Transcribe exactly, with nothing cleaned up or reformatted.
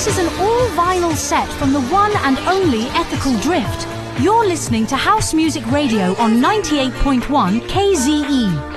This is an all-vinyl set from the one and only Ethical Drift. You're listening to House Music Radio on ninety-eight point one K Z E.